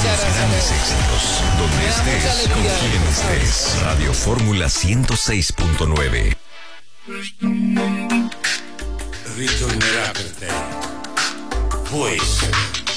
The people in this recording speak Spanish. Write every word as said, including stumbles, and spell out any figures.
Grandes éxitos. Donde estés, con quien estés. Radio Fórmula ciento seis punto nueve. Ritornerà per te. Può essere.